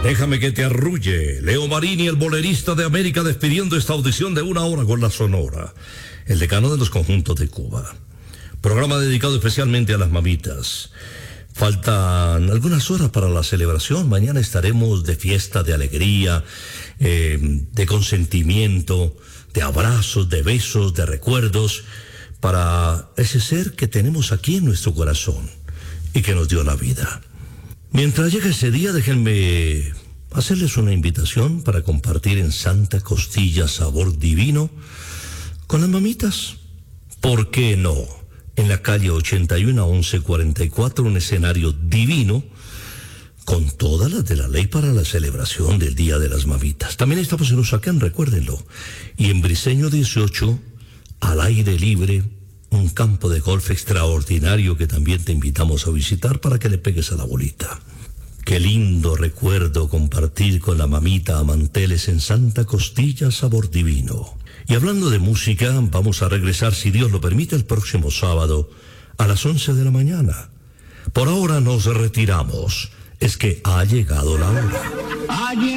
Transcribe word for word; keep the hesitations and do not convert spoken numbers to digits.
Déjame que te arrulle. Leo Marini, el bolerista de América, despidiendo esta audición de una hora con la Sonora, el decano de los conjuntos de Cuba. Programa dedicado especialmente a las mamitas. Faltan algunas horas para la celebración. Mañana estaremos de fiesta, de alegría, eh, de consentimiento, de abrazos, de besos, de recuerdos, para ese ser que tenemos aquí en nuestro corazón y que nos dio la vida. Mientras llega ese día, déjenme hacerles una invitación para compartir en Santa Costilla sabor divino con las mamitas. ¿Por qué no? En la calle ochenta y uno, once cuarenta y cuatro, un escenario divino con todas las de la ley para la celebración del Día de las Mamitas. También estamos en Usaquén, recuérdenlo. Y en Briceño dieciocho, al aire libre, un campo de golf extraordinario que también te invitamos a visitar para que le pegues a la bolita. Qué lindo recuerdo compartir con la mamita a manteles en Santa Costilla sabor divino. Y hablando de música, vamos a regresar, si Dios lo permite, el próximo sábado a las once de la mañana. Por ahora nos retiramos. Es que ha llegado la hora.